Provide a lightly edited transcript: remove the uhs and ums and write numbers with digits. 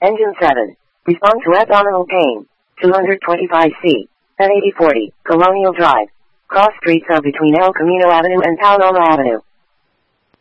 Engine 7. Respond to abdominal pain. 225C. At 8040, Colonial Drive. Cross streets are between El Camino Avenue and Paonola Avenue.